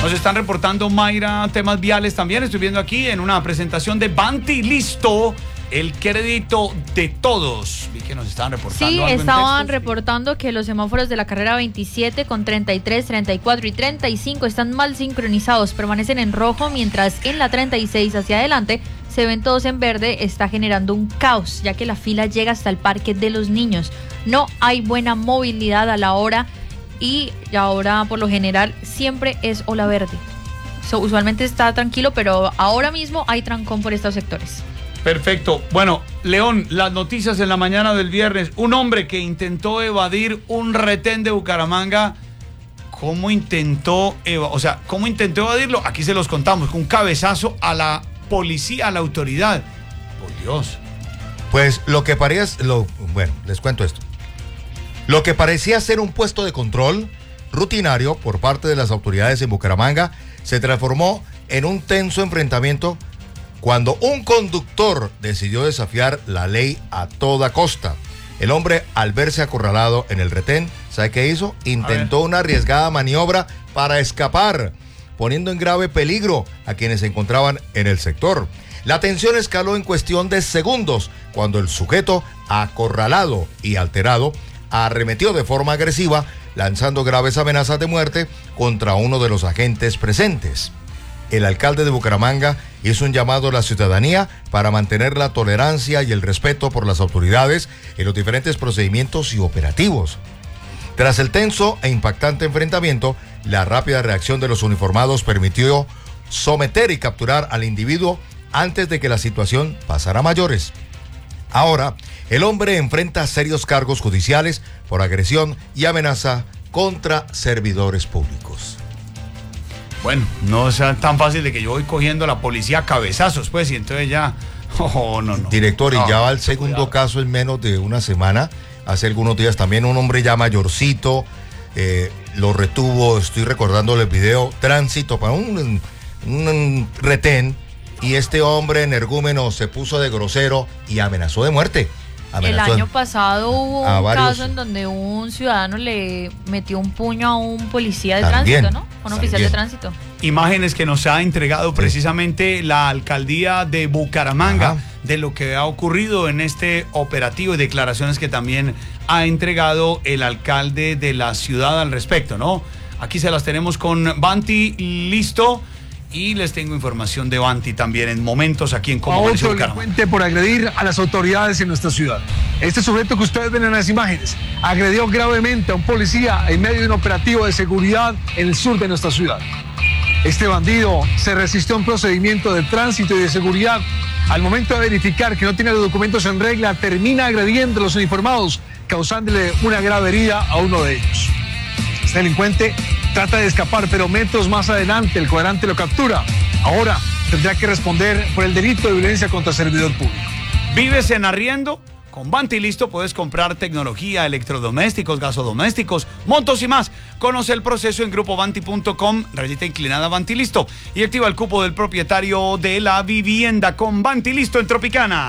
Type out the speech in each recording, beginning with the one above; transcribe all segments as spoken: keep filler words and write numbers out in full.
Nos están reportando, Mayra, temas viales también. Estoy viendo aquí en una presentación de Banti Listo, el crédito de todos. Vi que nos estaban reportando. Sí, algo estaban en texto, reportando sí. que los semáforos de la carrera veintisiete con treinta y tres, treinta y cuatro y treinta y cinco están mal sincronizados, permanecen en rojo, mientras en la treinta y seis hacia adelante se ven todos en verde. Está generando un caos, ya que la fila llega hasta el parque de los niños. No hay buena movilidad a la hora y ahora por lo general siempre es ola verde. So, usualmente está tranquilo, pero ahora mismo hay trancón por estos sectores. Perfecto. Bueno, León, las noticias en la mañana del viernes. Un hombre que intentó evadir un retén de Bucaramanga. ¿Cómo intentó, eva- o sea, cómo intentó evadirlo? Aquí se los contamos, con un cabezazo a la policía, a la autoridad. Por Dios. Pues lo que parecía, lo, bueno, les cuento esto. Lo que parecía ser un puesto de control rutinario por parte de las autoridades en Bucaramanga se transformó en un tenso enfrentamiento cuando un conductor decidió desafiar la ley a toda costa. El hombre, al verse acorralado en el retén, ¿sabe qué hizo? Intentó una arriesgada maniobra para escapar, poniendo en grave peligro a quienes se encontraban en el sector. La tensión escaló en cuestión de segundos cuando el sujeto, acorralado y alterado, arremetió de forma agresiva, lanzando graves amenazas de muerte contra uno de los agentes presentes. El alcalde de Bucaramanga hizo un llamado a la ciudadanía para mantener la tolerancia y el respeto por las autoridades en los diferentes procedimientos y operativos. Tras el tenso e impactante enfrentamiento, la rápida reacción de los uniformados permitió someter y capturar al individuo antes de que la situación pasara a mayores. Ahora, el hombre enfrenta serios cargos judiciales por agresión y amenaza contra servidores públicos. Bueno, no sea tan fácil de que yo voy cogiendo a la policía a cabezazos, pues, y entonces ya... Oh, no, no. Director, y no, ya va el segundo cuidado. caso en menos de una semana. Hace algunos días también un hombre ya mayorcito, eh, lo retuvo, estoy recordándole el video, tránsito para un, un retén, y este hombre energúmeno se puso de grosero y amenazó de muerte. Amenazó El año pasado hubo a un varios- caso en donde un ciudadano le metió un puño a un policía de También, tránsito, ¿no? Un oficial también. de tránsito. Imágenes que nos ha entregado precisamente la alcaldía de Bucaramanga, Ajá. de lo que ha ocurrido en este operativo, y declaraciones que también ha entregado el alcalde de la ciudad al respecto, ¿no? Aquí se las tenemos con Banti Listo, y les tengo información de Banti también en momentos aquí en Cómo A Amaneció otro Bucaramanga. delincuente por agredir a las autoridades en nuestra ciudad. Este sujeto que ustedes ven en las imágenes agredió gravemente a un policía en medio de un operativo de seguridad en el sur de nuestra ciudad. Este bandido se resistió a un procedimiento de tránsito y de seguridad. Al momento de verificar que no tiene los documentos en regla, termina agrediendo a los uniformados, causándole una grave herida a uno de ellos. Este delincuente trata de escapar, pero metros más adelante el cuadrante lo captura. Ahora tendrá que responder por el delito de violencia contra servidor público. ¿Vives en arriendo? Con Banti Listo puedes comprar tecnología, electrodomésticos, gasodomésticos, montos y más. Conoce el proceso en grupo banti punto com, rayita inclinada Banti Listo, y activa el cupo del propietario de la vivienda con Banti Listo en Tropicana.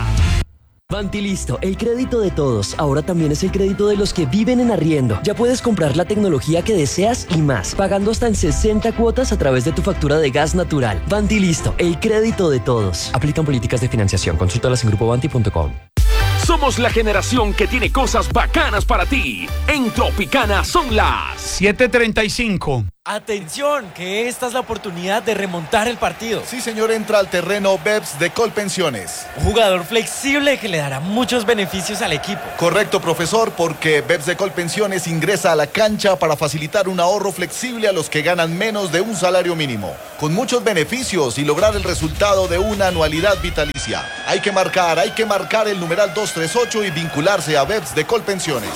Banti Listo, el crédito de todos. Ahora también es el crédito de los que viven en arriendo. Ya puedes comprar la tecnología que deseas y más, pagando hasta en sesenta cuotas a través de tu factura de gas natural. Banti Listo, el crédito de todos. Aplican políticas de financiación. Consúltalas en grupo banti punto com. Somos la generación que tiene cosas bacanas para ti. En Tropicana son las siete treinta y cinco. Atención, que esta es la oportunidad de remontar el partido. Sí, señor, entra al terreno Beps de Colpensiones. Un jugador flexible que le dará muchos beneficios al equipo. Correcto, profesor, porque Beps de Colpensiones ingresa a la cancha para facilitar un ahorro flexible a los que ganan menos de un salario mínimo, con muchos beneficios y lograr el resultado de una anualidad vitalicia. Hay que marcar, hay que marcar el numeral dos tres ocho y vincularse a Beps de Colpensiones.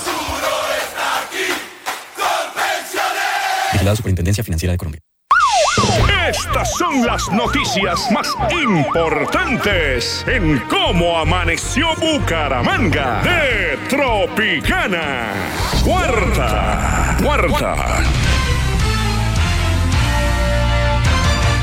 La Superintendencia Financiera de Colombia. Estas son las noticias más importantes en Cómo Amaneció Bucaramanga de Tropicana. Cuarta, cuarta.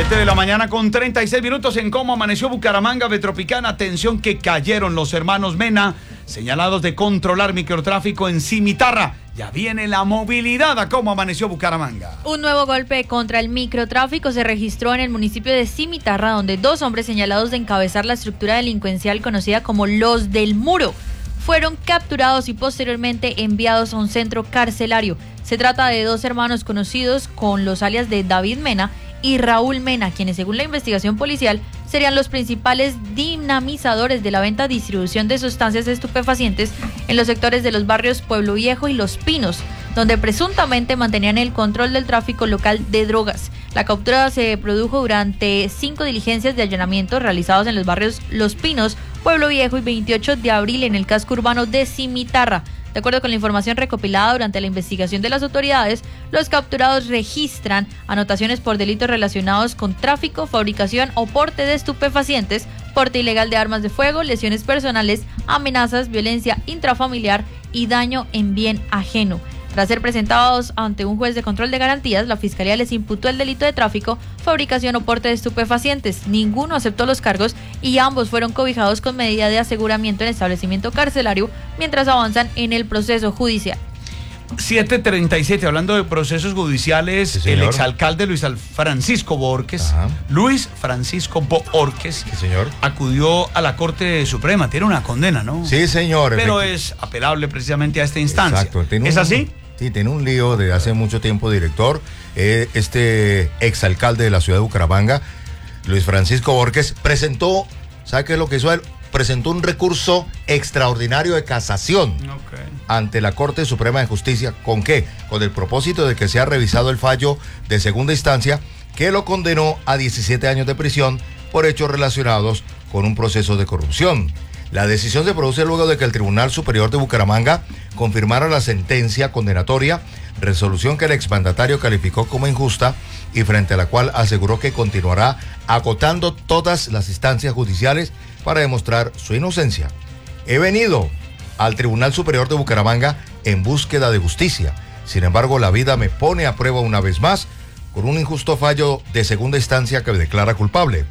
siete de la mañana con treinta y seis minutos en cómo amaneció Bucaramanga, Betropicana. Atención que cayeron los hermanos Mena, señalados de controlar microtráfico en Cimitarra. Ya viene la movilidad a cómo amaneció Bucaramanga. Un nuevo golpe contra el microtráfico se registró en el municipio de Cimitarra, donde dos hombres señalados de encabezar la estructura delincuencial conocida como Los del Muro fueron capturados y posteriormente enviados a un centro carcelario. Se trata de dos hermanos conocidos con los alias de David Mena y Raúl Mena, quienes según la investigación policial serían los principales dinamizadores de la venta y distribución de sustancias estupefacientes en los sectores de los barrios Pueblo Viejo y Los Pinos, donde presuntamente mantenían el control del tráfico local de drogas. La captura se produjo durante cinco diligencias de allanamiento realizados en los barrios Los Pinos, Pueblo Viejo y veintiocho de abril en el casco urbano de Cimitarra. De acuerdo con la información recopilada durante la investigación de las autoridades, los capturados registran anotaciones por delitos relacionados con tráfico, fabricación o porte de estupefacientes, porte ilegal de armas de fuego, lesiones personales, amenazas, violencia intrafamiliar y daño en bien ajeno. Tras ser presentados ante un juez de control de garantías, la Fiscalía les imputó el delito de tráfico, fabricación o porte de estupefacientes. Ninguno aceptó los cargos y ambos fueron cobijados con medida de aseguramiento en establecimiento carcelario mientras avanzan en el proceso judicial. siete treinta y siete, hablando de procesos judiciales, Sí, el señor. exalcalde Luis Al- Francisco Borges, Ajá. Luis Francisco Borges, Sí, señor. acudió a la Corte Suprema. Tiene una condena, ¿no? Sí, señor. Pero efecti- es apelable precisamente a esta instancia. Exacto. tiene ¿Es un- así? Sí, tiene un lío de hace mucho tiempo, director. Eh, este exalcalde de la ciudad de Bucaramanga, Luis Francisco Borges, presentó, ¿sabe qué es lo que hizo él? Presentó un recurso extraordinario de casación Ok. ante la Corte Suprema de Justicia. ¿Con qué? Con el propósito de que sea revisado el fallo de segunda instancia que lo condenó a diecisiete años de prisión por hechos relacionados con un proceso de corrupción. La decisión se produce luego de que el Tribunal Superior de Bucaramanga confirmara la sentencia condenatoria, resolución que el exmandatario calificó como injusta y frente a la cual aseguró que continuará agotando todas las instancias judiciales para demostrar su inocencia. He venido al Tribunal Superior de Bucaramanga en búsqueda de justicia. Sin embargo, la vida me pone a prueba una vez más con un injusto fallo de segunda instancia que me declara culpable.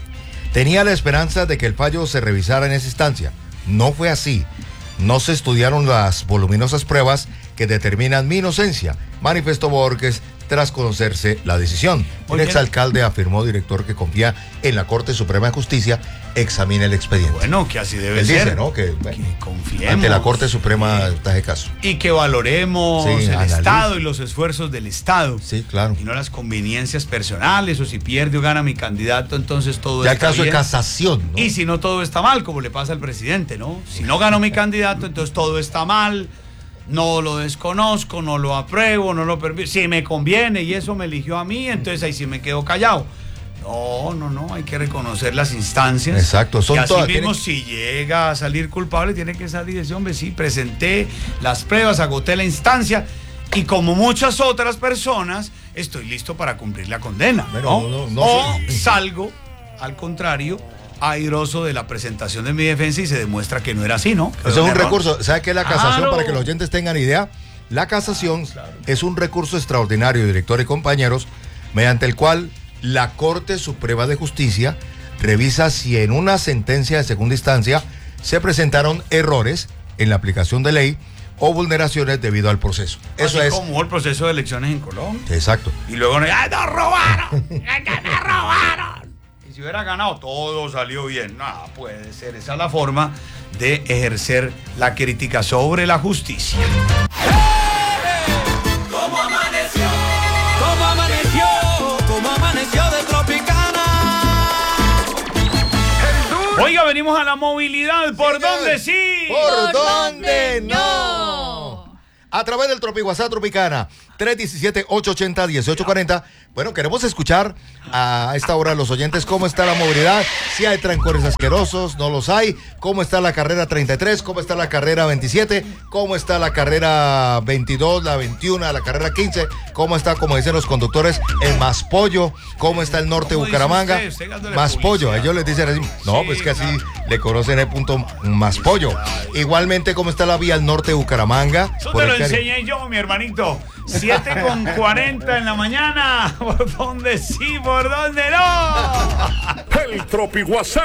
Tenía la esperanza de que el fallo se revisara en esa instancia. No fue así. No se estudiaron las voluminosas pruebas que determinan mi inocencia, manifestó Borges tras conocerse la decisión. Muy El bien. exalcalde afirmó, director, que confía en la Corte Suprema de Justicia examine el expediente. Bueno, que así debe Él ser. dice, ¿no? Que, bueno, Que confiemos. ante la Corte Suprema está de caso. Y que valoremos Sí, el analice. Estado y los esfuerzos del Estado. Sí, claro. Y no las conveniencias personales, o si pierde o gana mi candidato, entonces todo Ya el está caso de bien. casación, ¿no? Y si no, todo está mal, como le pasa al presidente, ¿no? Si no ganó mi candidato, entonces todo está mal, no lo desconozco, no lo apruebo, no lo permito. Si me conviene y eso me eligió a mí, entonces ahí sí me quedo callado. No, no, no, hay que reconocer las instancias. Exacto, son y así todas, mismo, tienen- si llega a salir culpable, tiene que salir ese hombre. Sí, presenté las pruebas, agoté la instancia y como muchas otras personas, estoy listo para cumplir la condena. Bueno, ¿no? no, no o sé. salgo, al contrario, airoso de la presentación de mi defensa y se demuestra que no era así, ¿no? Que Eso es un error. recurso. ¿Sabe qué es la casación? Claro. Para que los oyentes tengan idea. La casación es un recurso extraordinario, director y compañeros, mediante el cual la Corte Suprema de Justicia revisa si en una sentencia de segunda instancia se presentaron errores en la aplicación de ley o vulneraciones debido al proceso. Eso Así es. como el proceso de elecciones en Colombia. Exacto. Y luego, ¡ay, nos robaron! ¡Ay, que me robaron! Y si hubiera ganado, todo salió bien. No, puede ser. Esa es la forma de ejercer la crítica sobre la justicia. ¿Cómo amaneció? ¿Cómo amaneció? ¿Cómo amaneció de Tropicana? Oiga, venimos a la movilidad. ¿Por Señor. dónde sí? ¿Por ¿Por dónde dónde no? no? A través del Tropi WhatsApp Tropicana, tres uno siete, ocho ocho cero, uno ocho cuatro cero. Bueno, queremos escuchar a esta hora a los oyentes cómo está la movilidad, si hay trancones asquerosos, no los hay, cómo está la carrera treinta y tres, cómo está la carrera veintisiete, cómo está la carrera veintidós, la veintiuno, la carrera quince, cómo está, como dicen los conductores, el Maspollo, cómo está el norte de ¿Cómo dice Bucaramanga, usted? Usted dándole Maspollo, publicidad. ellos les dicen así, no, Sí, pues que así claro. le conocen el punto Maspollo. Igualmente, cómo está la vía al norte de Bucaramanga, Eso por te el lo enseñé yo, mi hermanito. siete con cuarenta en la mañana. ¿Por dónde sí, por dónde no? El Tropi WhatsApp.